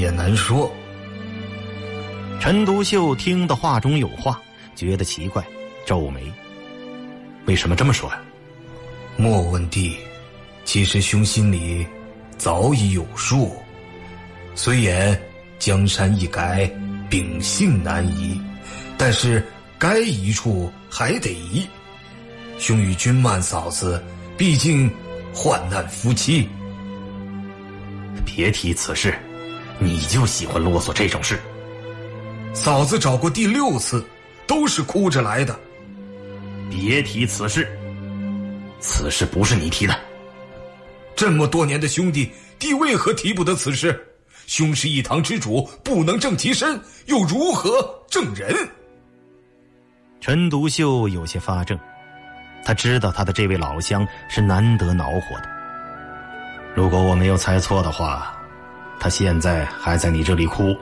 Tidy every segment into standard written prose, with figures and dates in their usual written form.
也难说。 陈独秀听得话中有话，觉得奇怪，皱眉。为什么这么说呀？ 莫问弟，其实兄心里早已有数。虽言江山易改，秉性难移，但是该移处还得移。兄与君曼嫂子毕竟患难夫妻。 别提此事，你就喜欢啰嗦这种事。 嫂子找过第6次，都是哭着来的。 别提此事，此事不是你提的。 这么多年的兄弟，弟为何提不得此事？兄是一堂之主，不能正其身，又如何正人？ 陈独秀有些发怔，他知道他的这位老乡是难得恼火的。如果我没有猜错的话，他现在还在你这里哭。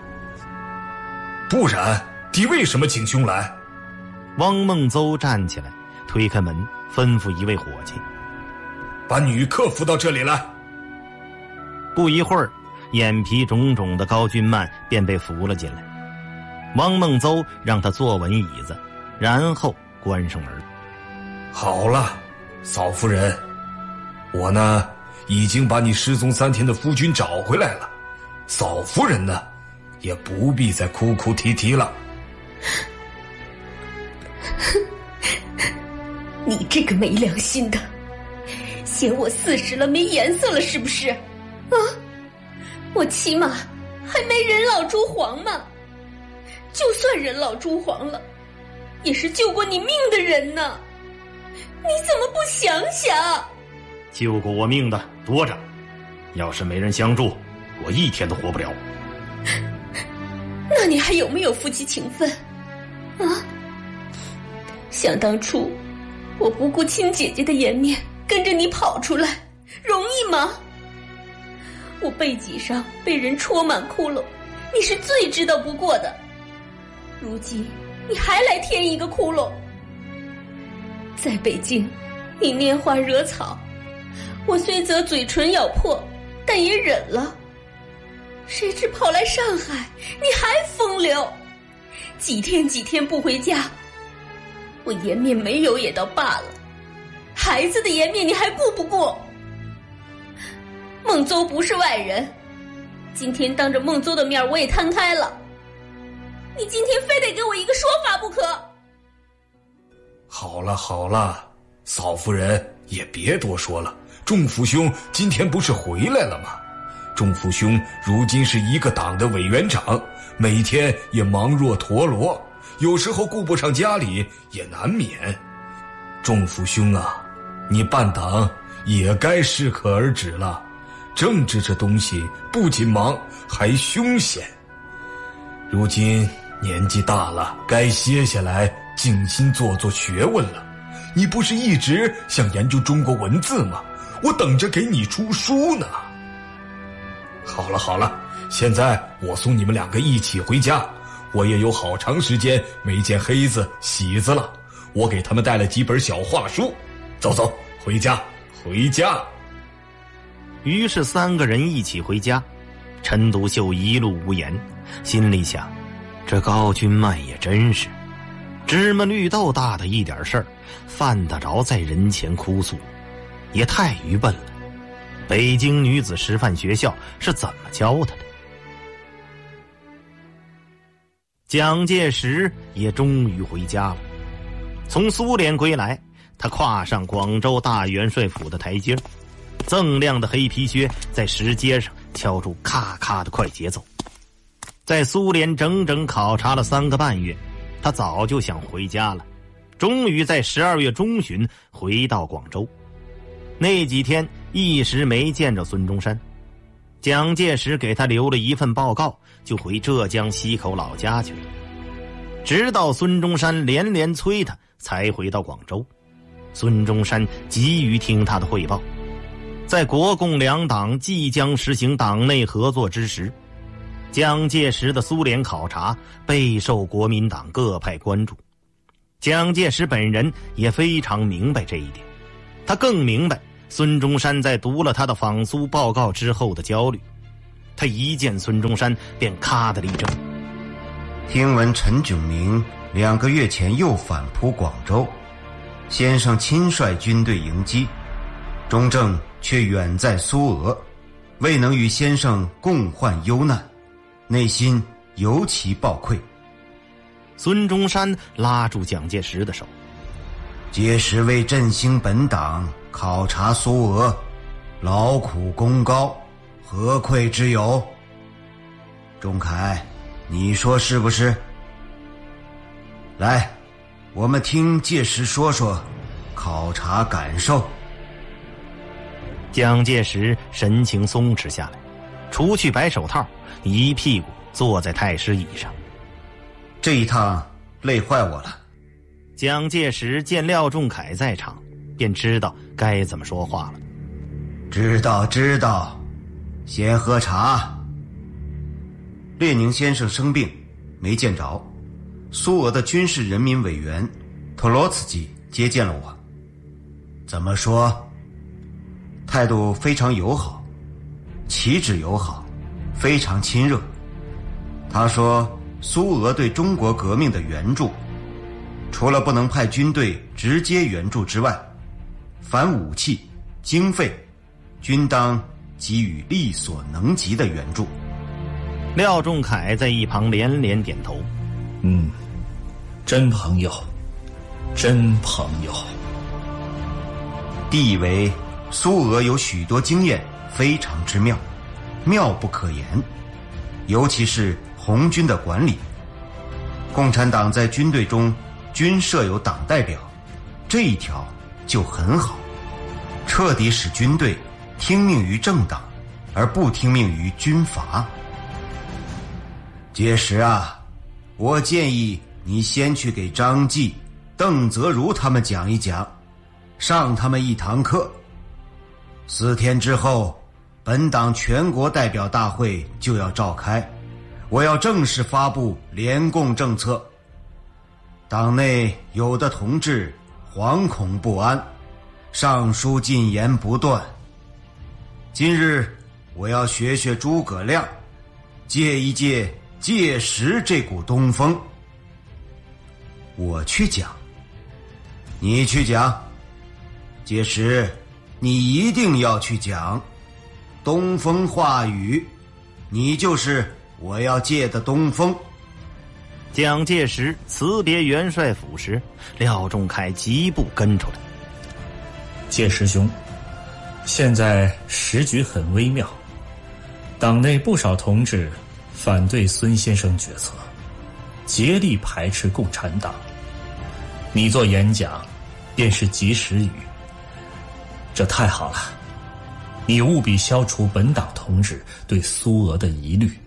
不然，弟为什么请兄来？ 汪孟邹站起来，推开门，吩咐一位伙计：“ 把女客扶到这里来。” 不一会儿，眼皮肿肿的高君曼便被扶了进来。汪孟邹让他坐稳椅子，然后关上门。 好了，嫂夫人，我呢已经把你失踪3天的夫君找回来了，嫂夫人呢也不必再哭哭啼啼了。 你这个没良心的，嫌我40了没颜色了是不是？啊，我起码还没人老珠黄嘛，就算人老珠黄了，也是救过你命的人呢，你怎么不想想？ 救过我命的多着，要是没人相助，我1天都活不了。 那你还有没有夫妻情分啊？想当初我不顾亲姐姐的颜面跟着你跑出来，容易吗？我背脊上被人戳满窟窿，你是最知道不过的，如今你还来添一个窟窿。在北京你拈花惹草，我虽则嘴唇咬破，但也忍了。谁知跑来上海你还风流，几天不回家，我颜面没有也倒罢了，孩子的颜面你还顾不顾？孟邹不是外人，今天当着孟邹的面我也摊开了，你今天非得给我一个说法不可。 好了好了，嫂夫人也别多说了，仲甫兄今天不是回来了吗？仲甫兄如今是一个党的委员长，每天也忙若陀螺，有时候顾不上家里也难免。仲甫兄啊，你办党也该适可而止了，政治这东西不仅忙还凶险。如今年纪大了，该歇下来静心做学问了。你不是一直想研究中国文字吗？我等着给你出书呢。好了好了，现在我送你们2个一起回家，我也有好长时间没见黑子喜子了，我给他们带了几本小画书。走走，回家回家。 于是3个人一起回家。陈独秀一路无言，心里想，这高君曼也真是芝麻绿豆大的一点事儿，犯得着在人前哭诉，也太愚笨了。北京女子师范学校是怎么教他的？蒋介石也终于回家了。从苏联归来，他跨上广州大元帅府的台阶，锃亮的黑皮靴在石阶上敲出咔咔的快节奏。在苏联整整考察了3个半月，他早就想回家了，终于在12月中旬回到广州。那几天一时没见着孙中山，蒋介石给他留了一份报告，就回浙江溪口老家去了。直到孙中山连连催他，才回到广州。孙中山急于听他的汇报。在国共2党即将实行党内合作之时，蒋介石的苏联考察备受国民党各派关注。蒋介石本人也非常明白这一点，他更明白孙中山在读了他的访苏报告之后的焦虑。 他一见孙中山便咔的了一怔。 听闻陈炯明2个月前又反扑广州，先生亲率军队迎击，中正却远在苏俄，未能与先生共患忧难，内心尤其抱愧。 孙中山拉住蒋介石的手： 届时为振兴本党，考察苏俄，劳苦功高，何愧之有？仲恺，你说是不是？来，我们听届时说说考察感受。 蒋介石神情松弛下来，除去白手套，一屁股坐在太师椅上。 这一趟累坏我了。 蒋介石见廖仲恺在场，便知道该怎么说话了。 知道，先喝茶。列宁先生生病没见着，苏俄的军事人民委员托洛茨基接见了我。怎么说？态度非常友好，旗帜友好，非常亲热。他说苏俄对中国革命的援助，除了不能派军队直接援助之外，凡武器、经费，均当给予力所能及的援助。 廖仲恺在一旁连连点头。 真朋友，真朋友。 弟以为苏俄有许多经验非常之妙，妙不可言，尤其是红军的管理。共产党在军队中均设有党代表，这一条就很好，彻底使军队听命于政党，而不听命于军阀。届时啊，我建议你先去给张继、邓泽如他们讲一讲，上他们一堂课。4天之后，本党全国代表大会就要召开，我要正式发布联共政策。党内有的同志惶恐不安，上书进言不断。今日我要学诸葛亮，借一借届时这股东风。我去讲，你去讲，届时你一定要去讲。东风化雨，你就是我要借的东风。 蒋介石辞别元帅府时，廖仲恺疾步跟出来。 介石兄，现在时局很微妙，党内不少同志反对孙先生决策，竭力排斥共产党。你做演讲便是及时雨，这太好了，你务必消除本党同志对苏俄的疑虑。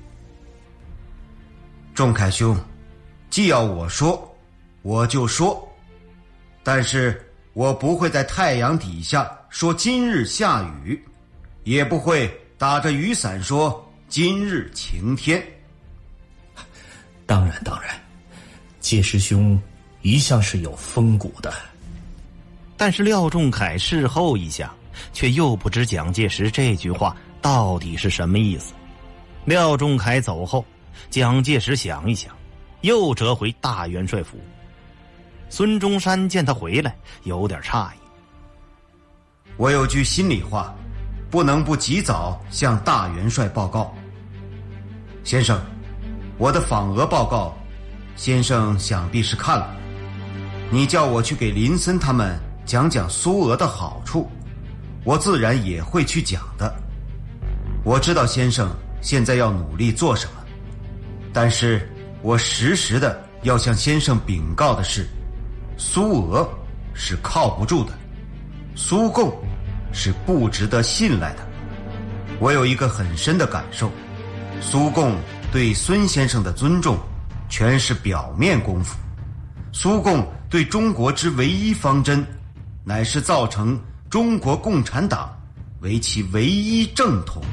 仲恺兄，既要我说，我就说，但是我不会在太阳底下说今日下雨，也不会打着雨伞说今日晴天。 当然，介石兄一向是有风骨的。 但是廖仲恺事后一想，却又不知蒋介石这句话到底是什么意思。廖仲恺走后，蒋介石想一想，又折回大元帅府。孙中山见他回来，有点诧异。 我有句心里话，不能不及早向大元帅报告。先生，我的访俄报告，先生想必是看了。你叫我去给林森他们讲讲苏俄的好处，我自然也会去讲的。我知道先生现在要努力做什么，但是我时时的要向先生禀告的是，苏俄是靠不住的，苏共是不值得信赖的。我有一个很深的感受，苏共对孙先生的尊重全是表面功夫，苏共对中国之唯一方针，乃是造成中国共产党为其唯一正统。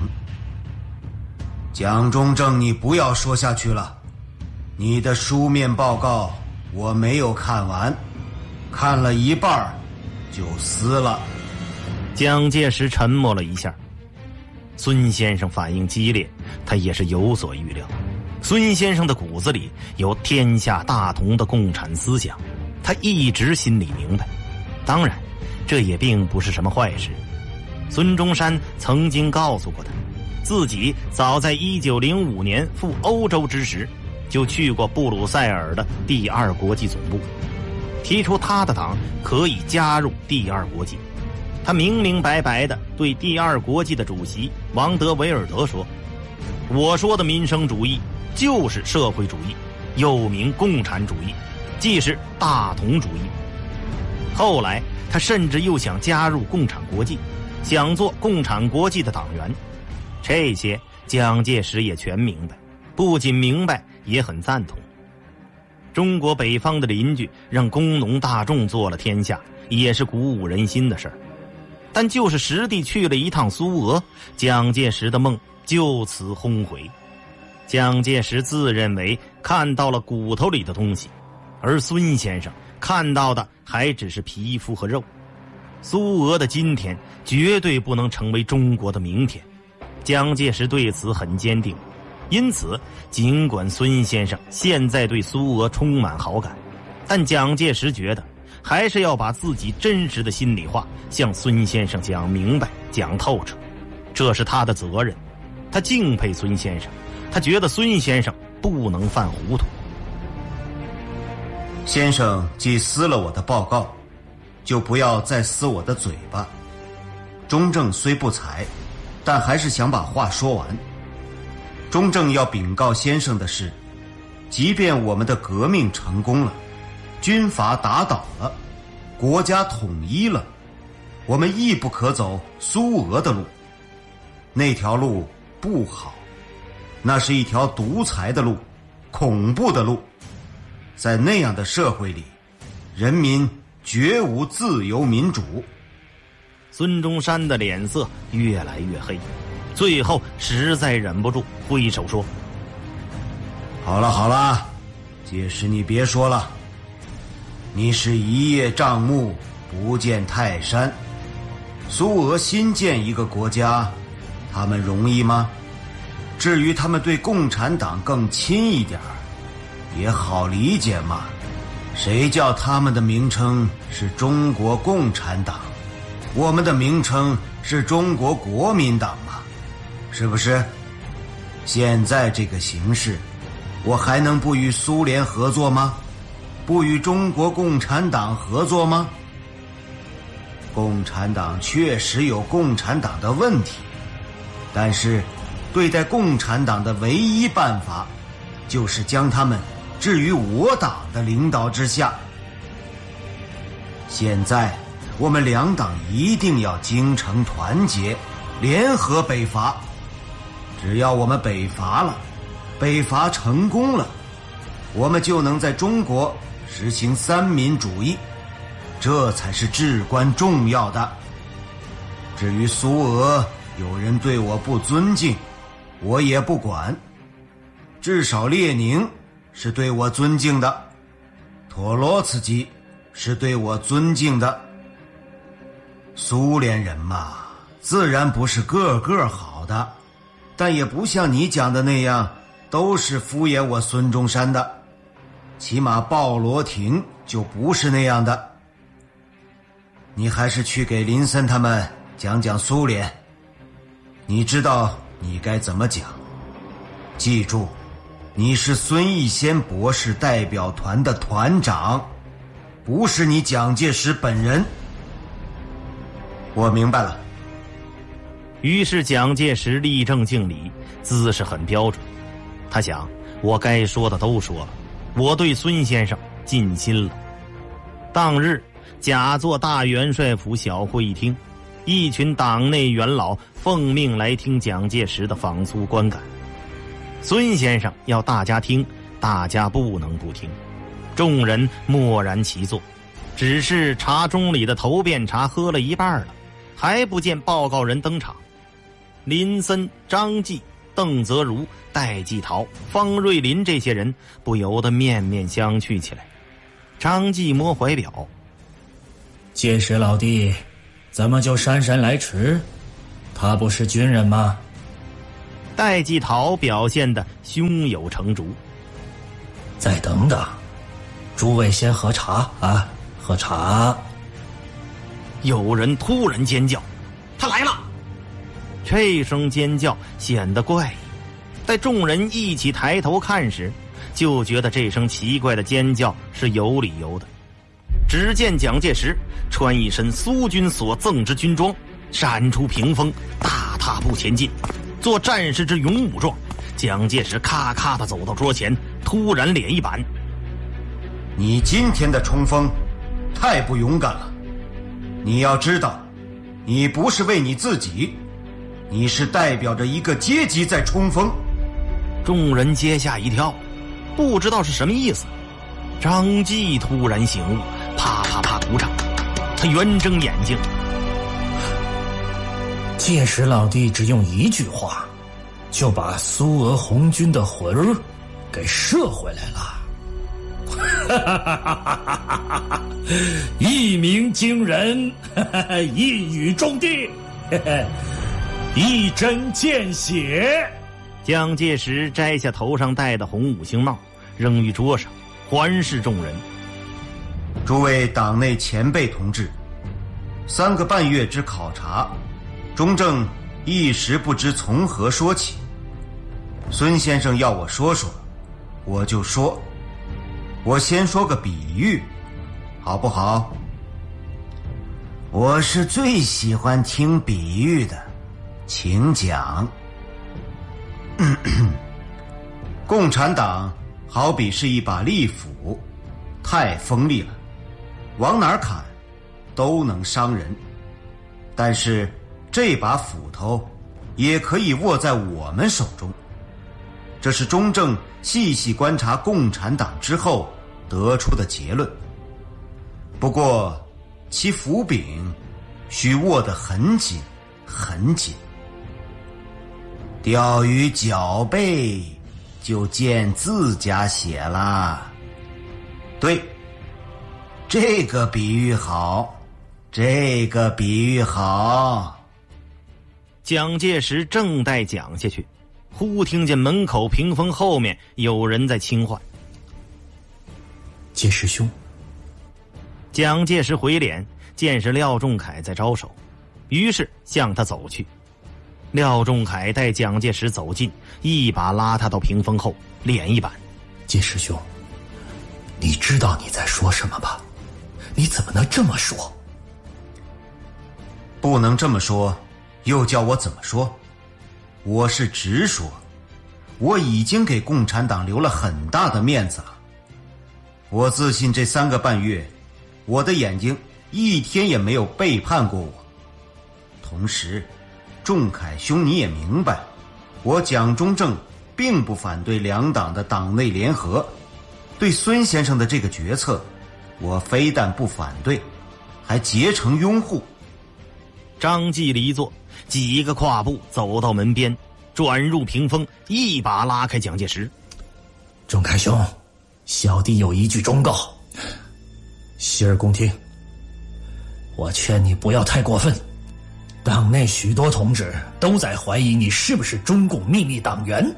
蒋中正，你不要说下去了，你的书面报告我没有看完，看了一半就撕了。 蒋介石沉默了一下。 孙先生反应激烈，他也是有所预料。孙先生的骨子里有天下大同的共产思想，他一直心里明白。当然，这也并不是什么坏事。孙中山曾经告诉过他，自己早在1905年赴欧洲之时，就去过布鲁塞尔的第二国际总部，提出他的党可以加入第二国际。他明明白白地对第二国际的主席王德维尔德说，我说的民生主义就是社会主义，又名共产主义，既是大同主义。后来他甚至又想加入共产国际，想做共产国际的党员。这些蒋介石也全明白，不仅明白，也很赞同。中国北方的邻居让工农大众做了天下，也是鼓舞人心的事儿。但就是实地去了一趟苏俄，蒋介石的梦就此轰回。蒋介石自认为看到了骨头里的东西，而孙先生看到的还只是皮肤和肉。苏俄的今天绝对不能成为中国的明天，蒋介石对此很坚定。因此，尽管孙先生现在对苏俄充满好感，但蒋介石觉得还是要把自己真实的心里话向孙先生讲明白、讲透彻，这是他的责任。他敬佩孙先生，他觉得孙先生不能犯糊涂。 先生既撕了我的报告，就不要再撕我的嘴巴。中正虽不才，但还是想把话说完。中正要禀告先生的是，即便我们的革命成功了，军阀打倒了，国家统一了，我们亦不可走苏俄的路。那条路不好，那是一条独裁的路，恐怖的路。在那样的社会里，人民绝无自由民主。 孙中山的脸色越来越黑，最后实在忍不住挥手说， 好了好了，届时你别说了。你是一叶障目，不见泰山。苏俄新建一个国家，他们容易吗？至于他们对共产党更亲一点，也好理解嘛。谁叫他们的名称是中国共产党，我们的名称是中国国民党嘛，是不是？现在这个形势，我还能不与苏联合作吗？不与中国共产党合作吗？共产党确实有共产党的问题，但是对待共产党的唯一办法，就是将他们置于我党的领导之下。现在我们两党一定要精诚团结，联合北伐。只要我们北伐了，北伐成功了，我们就能在中国实行三民主义，这才是至关重要的。至于苏俄有人对我不尊敬，我也不管，至少列宁是对我尊敬的，托洛茨基是对我尊敬的。苏联人嘛，自然不是个个好的，但也不像你讲的那样都是敷衍我孙中山的，起码鲍罗廷就不是那样的。你还是去给林森他们讲讲苏联，你知道你该怎么讲。记住，你是孙逸仙博士代表团的团长，不是你蒋介石本人。我明白了。 于是蒋介石立正敬礼，姿势很标准。他想，我该说的都说了，我对孙先生尽心了。当日甲座大元帅府小会议厅，一群党内元老奉命来听蒋介石的访苏观感。孙先生要大家听，大家不能不听。众人默然其坐，只是茶盅里的头遍茶喝了一半了，还不见报告人登场。林森、张继、邓泽如、戴季陶、方瑞林这些人不由得面面相觑起来。张继摸怀表， 介石老弟怎么就姗姗来迟？他不是军人吗？ 戴季陶表现得胸有成竹。 再等等，诸位先喝茶啊，喝茶。 有人突然尖叫：“他来了！”这声尖叫显得怪异，待众人一起抬头看时，就觉得这声奇怪的尖叫是有理由的。只见蒋介石穿一身苏军所赠之军装，闪出屏风，大踏步前进，做战士之勇武状。蒋介石咔咔地走到桌前，突然脸一板：“ 你今天的冲锋太不勇敢了。你要知道，你不是为你自己，你是代表着一个阶级在冲锋。” 众人皆吓一跳，不知道是什么意思。张继突然醒悟，啪啪啪鼓掌。他圆睁眼睛：“ 届时老弟只用一句话，就把苏俄红军的魂儿给射回来了。一鸣惊人，一语中的，一针见血。” 蒋介石摘下头上戴的红五星帽，扔于桌上，环视众人：“ 诸位党内前辈同志，3个半月之考察，中正一时不知从何说起。孙先生要我说说，我就说。我先说个比喻，好不好？我是最喜欢听比喻的，请讲。共产党好比是一把利斧，太锋利了，往哪儿砍都能伤人。但是这把斧头也可以握在我们手中，这是中正细细观察共产党之后得出的结论。不过其斧柄需握得很紧很紧，钓鱼脚背就见自家血啦。对，这个比喻好，这个比喻好。 蒋介石正待讲下去，忽听见门口屏风后面有人在轻唤：“ 介石兄。” 蒋介石回脸，见是廖仲恺在招手，于是向他走去。廖仲恺待蒋介石走近，一把拉他到屏风后，脸一板：“ 介石兄，你知道你在说什么吧？你怎么能这么说？”“ 不能这么说，又叫我怎么说？我是直说，我已经给共产党留了很大的面子了。我自信这3个半月，我的眼睛一天也没有背叛过我。同时，仲恺兄你也明白，我蒋中正并不反对两党的党内联合，对孙先生的这个决策，我非但不反对，还竭诚拥护。” 张继离座，几个跨步走到门边，转入屏风，一把拉开蒋介石：“ 仲恺兄，小弟有一句忠告，洗耳恭听。我劝你不要太过分，党内许多同志都在怀疑你是不是中共秘密党员。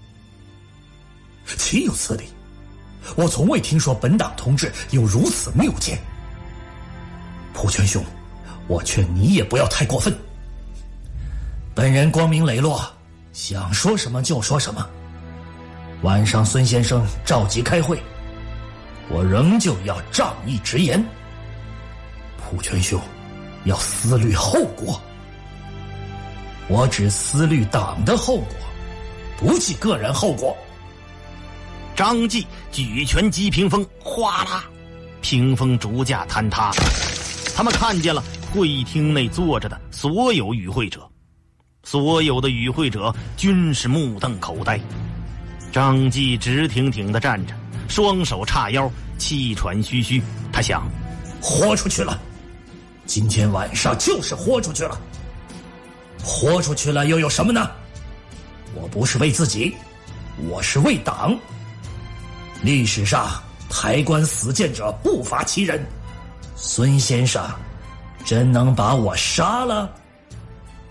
岂有此理！我从未听说本党同志有如此谬见。普全兄，我劝你也不要太过分。本人光明磊落，想说什么就说什么。晚上孙先生召集开会，我仍旧要仗义直言。普全兄要思虑后果，我只思虑党的后果，不计个人后果。” 张继举拳击屏风，哗啦，屏风逐架坍塌。他们看见了会厅内坐着的所有与会者，所有的与会者均是目瞪口呆。张继直挺挺地站着，双手叉腰，气喘吁吁。他想： 豁出去了，今天晚上就是豁出去了。豁出去了又有什么呢？我不是为自己，我是为党。历史上抬棺死谏者不乏其人，孙先生真能把我杀了？